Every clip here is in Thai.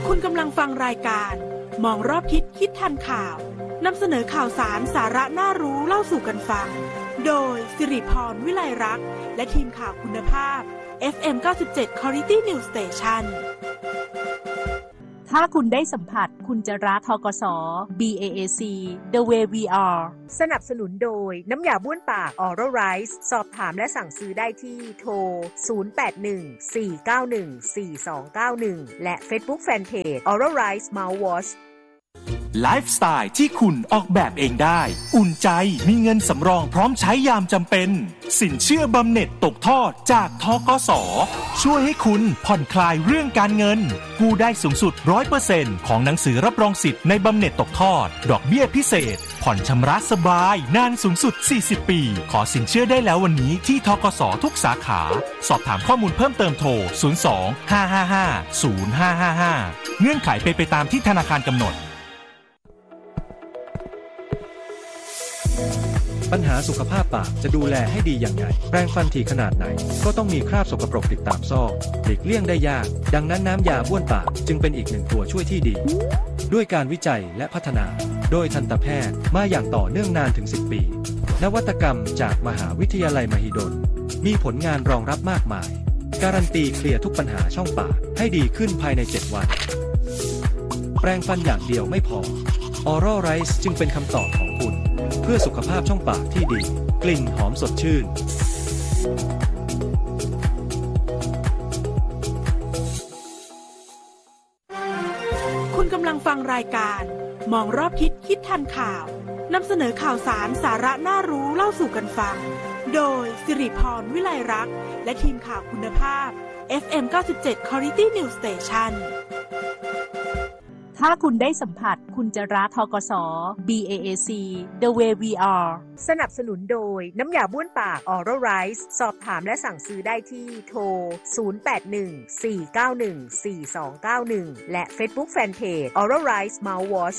คุณกำลังฟังรายการมองรอบทิศคิดทันข่าวนำเสนอข่าวสารสาระน่ารู้เล่าสู่กันฟังโดยสิริพรวิไลรักษ์และทีมข่าวคุณภาพ FM 97 Quality News Station ถ้าคุณได้สัมผัสคุณจะรักธกส BAAC The Way We Are สนับสนุนโดยน้ำยาบ้วนปาก Oral Rice สอบถามและสั่งซื้อได้ที่โทร 0814914291 และ Facebook Fanpage Oral Rice Mouthwash ไลฟ์สไตล์ที่คุณออกแบบเองได้อุ่นใจมีเงินสำรองพร้อมใช้ยามจำเป็นสินเชื่อบำเหน็จตกทอดจากธกส.ช่วยให้คุณผ่อนคลายเรื่องการเงินกู้ได้สูงสุด 100% ของหนังสือรับรองสิทธิ์ในบำเหน็จตกทอดดอกเบี้ยพิเศษผ่อนชำระสบายนานสูงสุด40ปีขอสินเชื่อได้แล้ววันนี้ที่ธกส.ทุกสาขาสอบถามข้อมูลเพิ่มเติมโทร02-555-0555เงื่อนไขเป็นไปตามที่ธนาคารกำหนดปัญหาสุขภาพปากจะดูแลให้ดีอย่างไรแปรงฟันถี่ขนาดไหนก็ต้องมีคราบสกปรกติดตามซอกหลีกเลี่ยงได้ยากดังนั้นน้ำยาบ้วนปากจึงเป็นอีกหนึ่งตัวช่วยที่ดีด้วยการวิจัยและพัฒนาโดยทันตแพทย์มาอย่างต่อเนื่องนานถึง10ปีนวัตกรรมจากมหาวิทยาลัยมหิดลมีผลงานรองรับมากมายการันตีเคลียร์ทุกปัญหาช่องปากให้ดีขึ้นภายใน7วันแปรงฟันอย่างเดียวไม่พอ Oral Rice จึงเป็นคำตอบของคุณเพื่อสุขภาพช่องปากที่ดีกลิ่นหอมสดชื่นคุณกำลังฟังรายการมองรอบทิศคิดทันข่าวนำเสนอข่าวสารสาระน่ารู้เล่าสู่กันฟังโดยสิริพรวิไลรักษ์และทีมข่าวคุณภาพ FM 97 Quality News Station ถ้าคุณได้สัมผัสคุณจะรักธกส BAAC The Way We Are สนับสนุนโดยน้ำยาบ้วนปาก Oral Rice สอบถามและสั่งซื้อได้ที่โทร 0814914291 และ Facebook Fanpage Oral Rice Mouthwash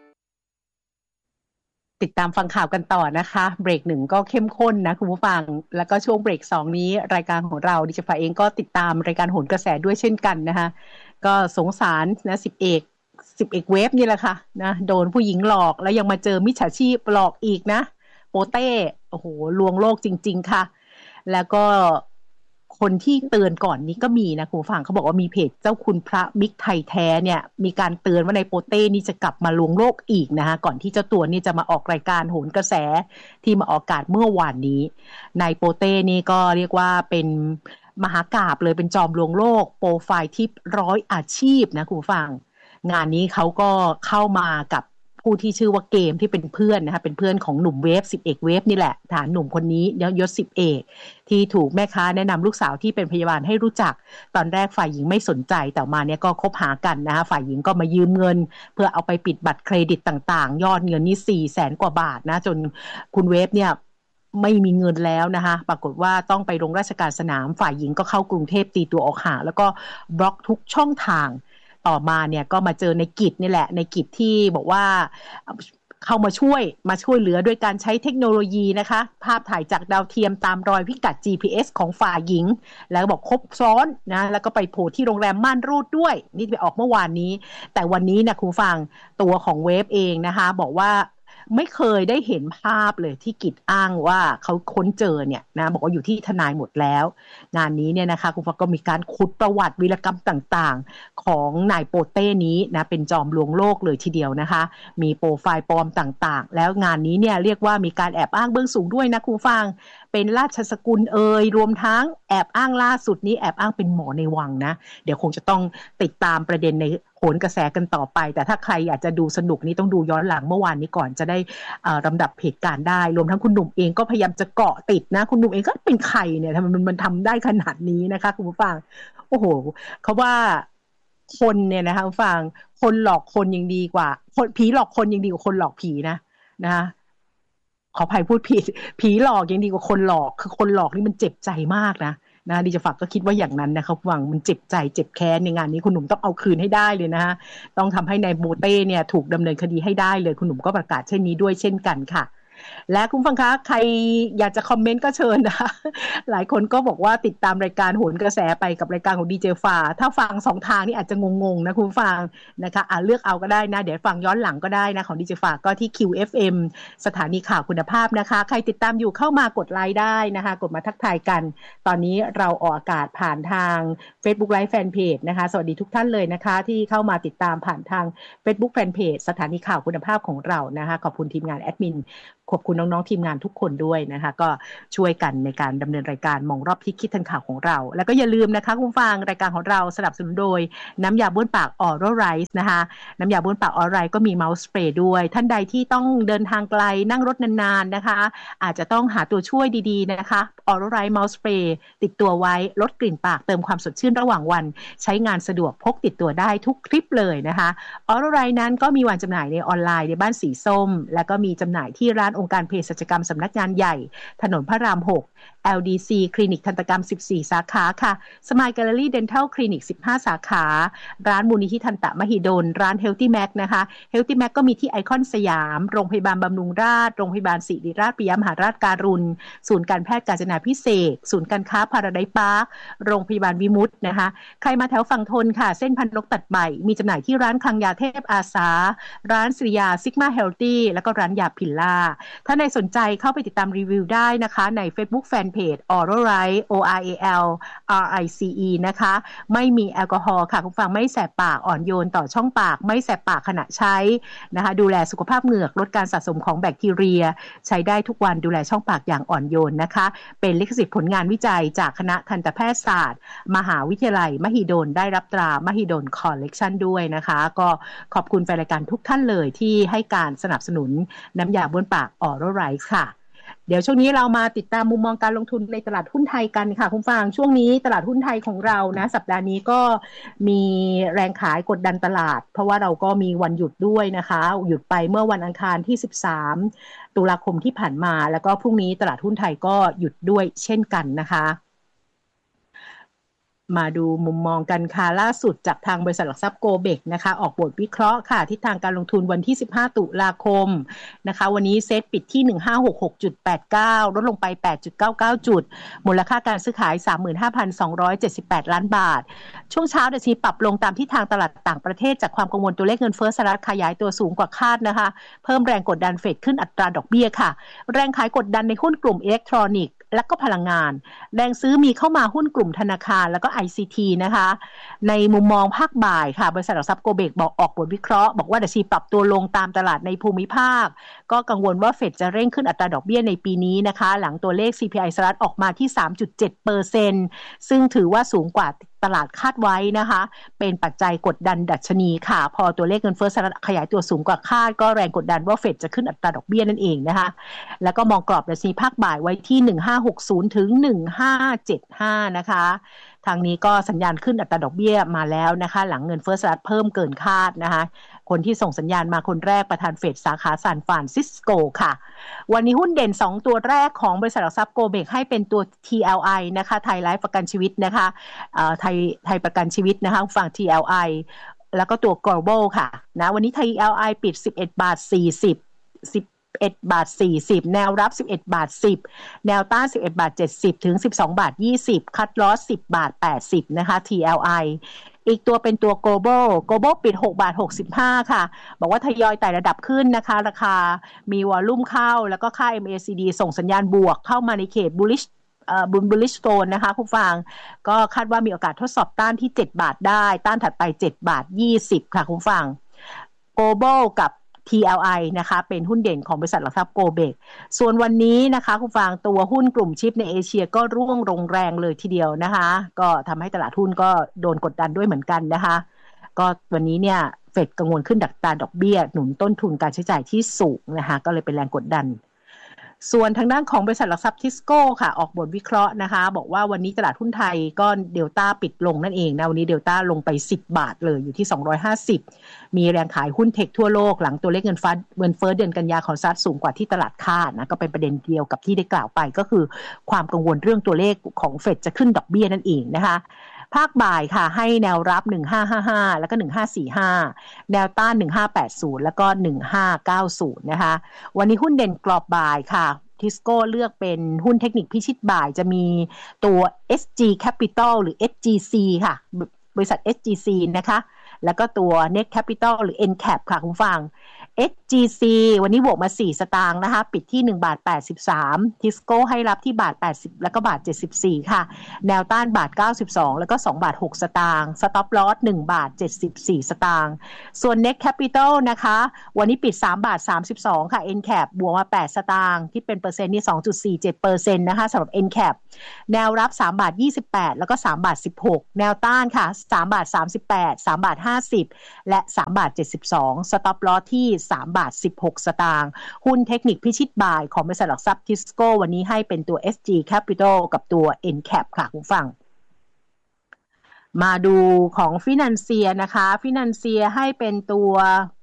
ติดตามฟังข่าวกันต่อนะคะเบรก1ก็เข้มข้นนะคุณผู้ฟังแล้วก็ช่วงเบรก2นี้รายการของเราดิฉันเองก็ติดตามรายการโหนกระแสด้วยเช่นกันนะคะก็สงสารนะ10เอกเวฟนี่แหละค่ะนะโดนผู้หญิงหลอกแล้วยังมาเจอมิจฉาชีพหลอกอีกนะโปเต้โอ้โหลวงโลกจริงๆค่ะแล้วก็คนที่เตือนก่อนนี้ก็มีนะคุณผู้ฟังเขาบอกว่ามีเพจเจ้าคุณพระบิ๊กไทยแท้เนี่ยมีการเตือนว่าในโปเต้นี่จะกลับมาลวงโลกอีกนะคะก่อนที่เจ้าตัวนี่จะมาออกรายการโหนกระแสที่มาออกอากาศเมื่อวานนี้ในโปเต้นี่ก็เรียกว่าเป็นมหากาพย์เลยเป็นจอมลวงโลกโปรไฟล์ทิป100อาชีพนะคุณผู้ฟังงานนี้เขาก็เข้ามากับผู้ที่ชื่อว่าเกมที่เป็นเพื่อนนะคะเป็นเพื่อนของหนุ่มเวฟ10เอกเวฟนี่แหละฐานหนุ่มคนนี้ยศ10เอกที่ถูกแม่ค้าแนะนำลูกสาวที่เป็นพยาบาลให้รู้จักตอนแรกฝ่ายหญิงไม่สนใจแต่มาเนี่ยก็คบหากันนะคะฝ่ายหญิงก็มายืมเงินเพื่อเอาไปปิดบัตรเครดิตต่างๆยอดเงินนี่400,000 กว่าบาทนะจนคุณเวฟเนี่ยไม่มีเงินแล้วนะคะปรากฏว่าต้องไปลงราชการสนามฝ่ายหญิงก็เข้ากรุงเทพตีตัวออกห่างแล้วก็บล็อกทุกช่องทางต่อมาเนี่ยก็มาเจอในกิจนี่แหละในกิจที่บอกว่าเข้ามาช่วยเหลือโดยการใช้เทคโนโลยีนะคะภาพถ่ายจากดาวเทียมตามรอยพิกัด GPS ของฝ่ายหญิงแล้วบอกครบซ้อนนะแล้วก็ไปโผล่ที่โรงแรมม่านรูดด้วยนี่ไปออกเมื่อวานนี้แต่วันนี้นะคุณฟังตัวของเวฟเองนะคะบอกว่าไม่เคยได้เห็นภาพเลยที่กิจอ้างว่าเขาค้นเจอเนี่ยนะบอกว่าอยู่ที่ทนายหมดแล้วงานนี้เนี่ยนะคะคุณฟังก็มีการขุดประวัติวีรกรรมต่างๆของนายโปเต้นี้นะเป็นจอมลวงโลกเลยทีเดียวนะคะมีโปรไฟล์ปลอมต่างๆแล้วงานนี้เนี่ยเรียกว่ามีการแอบอ้างเบื้องสูงด้วยนะคุณฟังเป็นราชสกุลรวมทั้งแอบอ้างล่าสุดนี้แอบอ้างเป็นหมอในวังนะเดี๋ยวคงจะต้องติดตามประเด็นในโหนกระแสกันต่อไปแต่ถ้าใครอยากจะดูสนุกนี้ต้องดูย้อนหลังเมื่อวานนี้ก่อนจะได้ลำดับเหตุการณ์ได้รวมทั้งคุณหนุ่มเองก็พยายามจะเกาะติดนะคุณหนุ่มเองก็เป็นใครเนี่ยทำไมมันทำได้ขนาดนี้นะคะคุณผู้ฟังโอ้โหเขาว่าคนเนี่ยนะคะคุณผู้ฟังคนหลอกคนยังดีกว่าคนผีหลอกคนยังดีกว่าคนหลอกผีนะคะขออภัยพูดผิดผีหลอกยังดีกว่าคนหลอกคือคนหลอกนี่มันเจ็บใจมากนะดิจะฝากก็คิดว่าอย่างนั้นนะครับหวังมันเจ็บใจเจ็บแค้นในงานนี้คุณหนุ่มต้องเอาคืนให้ได้เลยนะฮะต้องทำให้นายโบเต้เนี่ยถูกดำเนินคดีให้ได้เลยคุณหนุ่มก็ประกาศเช่นนี้ด้วยเช่นกันค่ะและคุณฟังคะใครอยากจะคอมเมนต์ก็เชิญนะคะหลายคนก็บอกว่าติดตามรายการโหนกระแสไปกับรายการของดีเจฟ้าถ้าฟัง2ทางนี่อาจจะงงๆนะคุณฟังนะคะเลือกเอาก็ได้นะเดี๋ยวฟังย้อนหลังก็ได้นะของดีเจฟ้าก็ที่ QFM สถานีข่าวคุณภาพนะคะใครติดตามอยู่เข้ามากดไลค์ได้นะคะกดมาทักทายกันตอนนี้เราออกอากาศผ่านทาง Facebook Live Fanpage นะคะสวัสดีทุกท่านเลยนะคะที่เข้ามาติดตามผ่านทาง Facebook Fanpage สถานีข่าวคุณภาพของเรานะคะขอบคุณทีมงานแอดมินขอบคุณน้องๆทีมงานทุกคนด้วยนะคะก็ช่วยกันในการดำเนินรายการมองรอบทิศคิดทันข่าวของเราแล้วก็อย่าลืมนะคะคุณฟังรายการของเราสนับสนุนโดยน้ำยาบ้วนปากออโรไรส์นะคะน้ำยาบ้วนปากออโรไรส์ก็มีเมาส์สเปรย์ด้วยท่านใดที่ต้องเดินทางไกลนั่งรถนานๆนะคะอาจจะต้องหาตัวช่วยดีๆนะคะออโรไรส์เมาส์สเปรย์ติดตัวไว้ลดกลิ่นปากเติมความสดชื่นระหว่างวันใช้งานสะดวกพกติดตัวได้ทุกทริปเลยนะคะออโรไรส์นั้นก็มีวางจำหน่ายในออนไลน์ในบ้านสีส้มแล้วก็มีจำหน่ายที่ร้านองค์การเภสัชกรรมสำนักงานใหญ่ถนนพระราม 6 LDC คลินิกทันตกรรม14สาขาค่ะ Smile Gallery Dental Clinic 15สาขาร้านมูลนิธิทันตะมหิดลร้าน Healthy Mac นะคะ Healthy Mac ก็มีที่ไอคอนสยามโรงพยาบาลบำรุงราษฎร์โรงพยาบาลศิริราชปิยมหาราชการุณศูนย์การแพทย์กาญจนาภิเษกศูนย์การค้าพาราไดซ์พาร์คโรงพยาบาลวิมุตตินะคะใครมาแถวฝั่งทนค่ะเส้นพันนกตัดใหม่มีจำหน่ายที่ร้านคลังยาเทพอาสาร้านสิริยาซิกมาเฮลตี้แล้วก็ร้านยาพิลล่าถ้าในสนใจเข้าไปติดตามรีวิวได้นะคะใน Facebook Fanpage Oralrice ORALRICE นะคะไม่มีแอลกอฮอล์ค่ะคุณฟังไม่แสบปากอ่อนโยนต่อช่องปากไม่แสบปากขณะใช้นะคะดูแลสุขภาพเหงือกลดการสะสมของแบคทีเรียใช้ได้ทุกวันดูแลช่องปากอย่างอ่อนโยนนะคะเป็นลิขสิทธิ์ผลงานวิจัยจากคณะทันตแพทยศาสตร์มหาวิทยาลัยมหิดลได้รับตรามหิดลคอลเลกชันด้วยนะคะก็ขอบคุณแฟนรายการทุกท่านเลยที่ให้การสนับสนุนน้ำยาบ้วนปากออโรไรส์ค่ะเดี๋ยวช่วงนี้เรามาติดตามมุมมองการลงทุนในตลาดหุ้นไทยกันค่ะคุณฟังช่วงนี้ตลาดหุ้นไทยของเรานะสัปดาห์นี้ก็มีแรงขายกดดันตลาดเพราะว่าเราก็มีวันหยุดด้วยนะคะหยุดไปเมื่อวันอังคารที่13ตุลาคมที่ผ่านมาแล้วก็พรุ่งนี้ตลาดหุ้นไทยก็หยุดด้วยเช่นกันนะคะมาดูมุมมองกันค่ะล่าสุดจากทางบริษัทหลักทรัพย์โกเบกนะคะออกบทวิเคราะห์ค่ะทิศทางการลงทุนวันที่15ตุลาคมนะคะวันนี้เซ็ตปิดที่ 1566.89 ลดลงไป 8.99 จุดมูลค่าการซื้อขาย 35,278 ล้านบาทช่วงเช้าดัชนีปรับลงตามทิศทางตลาดต่างประเทศจากความกังวลตัวเลขเงินเฟ้อสหรัฐขยายตัวสูงกว่าคาดนะคะเพิ่มแรงกดดันเฟดขึ้นอัตราดอกเบี้ยค่ะแรงขายกดดันในหุ้นกลุ่มอิเล็กทรอนิกส์และก็พลังงานแรงซื้อมีเข้ามาหุ้นกลุ่มธนาคารแล้วก็ ICT นะคะในมุมมองภาคบ่ายค่ะบริษัทหลักทรัพย์โกเบกบอกออกบทวิเคราะห์บอกว่าดัชนีปรับตัวลงตามตลาดในภูมิภาคก็กังวลว่าเฟดจะเร่งขึ้นอัตราดอกเบี้ยในปีนี้นะคะหลังตัวเลข CPI สหรัฐออกมาที่ 3.7% ซึ่งถือว่าสูงกว่าตลาดคาดไว้นะคะเป็นปัจจัยกดดันดัชนีค่ะพอตัวเลขเงินเฟ้อสหรัฐขยายตัวสูงกว่าคาดก็แรงกดดันว่าเฟดจะขึ้นอัตราดอกเบี้ยนั่นเองนะคะแล้วก็มองกรอบดัชนีภาคบ่ายไว้ที่1560ถึง1575นะคะทางนี้ก็สัญญาณขึ้นอัตราดอกเบี้ยมาแล้วนะคะหลังเงินเฟ้อสหรัฐเพิ่มเกินคาดนะคะคนที่ส่งสัญญาณมาคนแรกประธานเฟดสาขาซานฟรานซิสโกค่ะวันนี้หุ้นเด่น2ตัวแรกของบริษัทหลักทรัพย์โกเบกให้เป็นตัว TLI นะคะไทยไลฟ์ประกันชีวิตนะคะไทยประกันชีวิตนะคะฝั่ง TLI แล้วก็ตัว Global ค่ะนะวันนี้ TLI ปิด11.40 แนวรับ11.10 แนวต้าน11.70 ถึง12.20 คัทลอส10.80 นะคะ TLI อีกตัวเป็นตัว Global ปิด6.65 ค่ะบอกว่าทยอยไต่ระดับขึ้นนะคะราคามีวอลลุ่มเข้าแล้วก็ค่า MACD ส่งสัญญาณบวกเข้ามาในเขต bullish zone นะคะผู้ฟังก็คาดว่ามีโอกาสทดสอบต้านที่7 บาทได้ต้านถัดไป7.20 ค่ะคุณฟัง Global กับTLI นะคะเป็นหุ้นเด่นของบริษัทหลักทรัพย์โกเบกส่วนวันนี้นะคะคุณฟังตัวหุ้นกลุ่มชิปในเอเชียก็ร่วงลงแรงเลยทีเดียวนะคะก็ทำให้ตลาดหุ้นก็โดนกดดันด้วยเหมือนกันนะคะก็วันนี้เนี่ยเฟดกังวลขึ้นอัตราดอกเบี้ยหนุนต้นทุนการใช้จ่ายที่สูงนะคะก็เลยเป็นแรงกดดันส่วนทางด้านของบริษัทหลักทรัพย์ทิสโก้ค่ะออกบทวิเคราะห์นะคะบอกว่าวันนี้ตลาดหุ้นไทยก็เดลต้าปิดลงนั่นเองนะวันนี้เดลต้าลงไป10 บาทเลยอยู่ที่250มีแรงขายหุ้นเทคทั่วโลกหลังตัวเลขเงินเฟ้อเดือนกันยาของสหรัฐสูงกว่าที่ตลาดคาดนะก็เป็นประเด็นเดียวกับที่ได้กล่าวไปก็คือความกังวลเรื่องตัวเลขของเฟดจะขึ้นดอกเบี้ยนั่นเองนะคะภาคบ่ายค่ะให้แนวรับ1555แล้วก็1545แนวต้าน1580แล้วก็1590นะคะวันนี้หุ้นเด่นกรอบบ่ายค่ะทิสโก้เลือกเป็นหุ้นเทคนิคพิชิตบ่ายจะมีตัว SG Capital หรือ SGC ค่ะบริษัท SGC นะคะแล้วก็ตัว Net Capital หรือ NCAP ค่ะคุณฟัง SGC วันนี้บวกมา4สตางค์นะคะปิดที่1.83 บาททิสโก้ให้รับที่1.80 บาทแล้วก็1.74 บาทค่ะแนวต้าน1.92 บาทแล้วก็2.06 บาทสตางค์สต็อปลอส1.74 บาทส่วน Net Capital นะคะวันนี้ปิด3.32 บาทค่ะ NCAP บวกมา8สตางค์ที่เป็นเปอร์เซ็นต์นี่ 2.47% นะคะสำหรับ NCAP แนวรับ3.28 บาทแล้วก็3.16 บาทแนวต้านค่ะ3.38 บาท3.50 บาทและ3.72 บาทสต็อปลอสที่3.16 บาทหุ้นเทคนิคพิชิตบ่ายของบริษัทหลักทรัพย์ทิสโก้วันนี้ให้เป็นตัว SG Capital กับตัว NCAP ค่ะคุณฟังมาดูของฟินันเซียนะคะฟินันเซียให้เป็นตัว